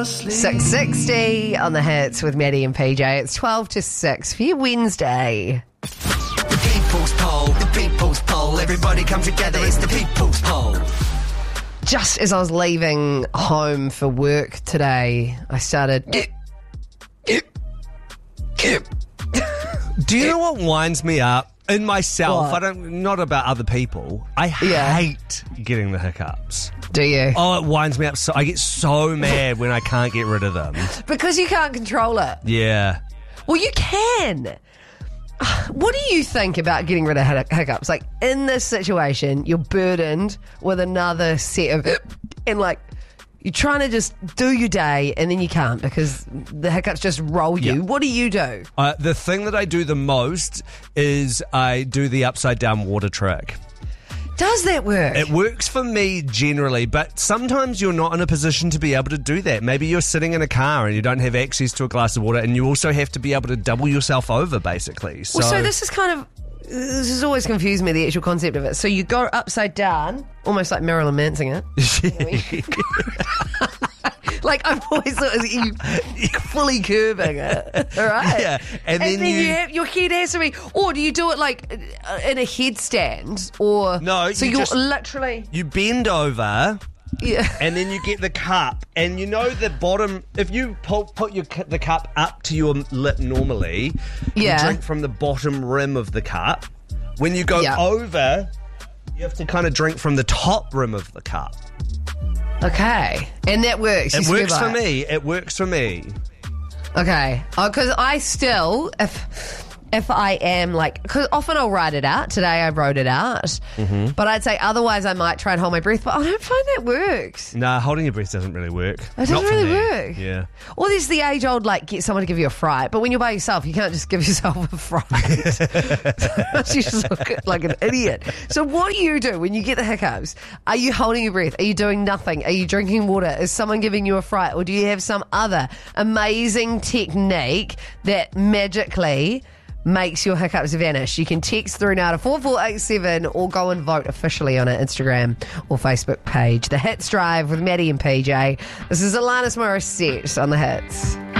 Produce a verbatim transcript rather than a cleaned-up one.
asleep. six sixty on the hits with Maddie and P J. It's twelve to six for your Wednesday. The people's poll, the people's poll. Everybody come together, it's the people's poll. Just as I was leaving home for work today, I started... Do you know what winds me up? In myself, What? I don't. Not about other people. I Yeah. hate getting the hiccups. Do you? Oh, it winds me up. So I get so mad when I can't get rid of them. Because you can't control it. Yeah. Well, you can. What do you think about getting rid of hic- hiccups? Like, in this situation, you're burdened with another set of... And, like, you're trying to just do your day, and then you can't because the hiccups just roll you. Yeah. What do you do? Uh, the thing that I do the most is I do the upside down water trick. Does that work? It works for me generally, but sometimes you're not in a position to be able to do that. Maybe you're sitting in a car and you don't have access to a glass of water, and you also have to be able to double yourself over, basically. So, Well, so this is kind of... This has always confused me, the actual concept of it. So you go upside down, almost like Marilyn Mansing it. Like, I've always thought it was you fully curving it. All right? Yeah, and then then you- you have, your head has to be... Or do you do it, like, uh, in a headstand? Or... No, So you you're just- literally... you bend over... Yeah. And then you get the cup, and you know the bottom. If you pull, put your cu- the cup up to your lip normally, Yeah. you drink from the bottom rim of the cup. When you go Yeah. over, you have to kind of drink from the top rim of the cup. Okay. And that works. You It swear works by for it. me. It works for me. Okay. Because I still, if if I am like, because often I'll write it out. Today I wrote it out. Mm-hmm. But I'd say otherwise I might try and hold my breath. But I don't find that works. Nah, holding your breath doesn't really work. It Not doesn't for really me. work. Yeah. Or there's the age old, like, get someone to give you a fright. But when you're by yourself, you can't just give yourself a fright. You just look like an idiot. So what do you do when you get the hiccups? Are you holding your breath? Are you doing nothing? Are you drinking water? Is someone giving you a fright? Or do you have some other amazing technique that magically makes your hiccups vanish? You can text through now to four four eight seven or go and vote officially on our Instagram or Facebook page. The Hits Drive with Maddie and P J. This is Alanis Morissette on The Hits.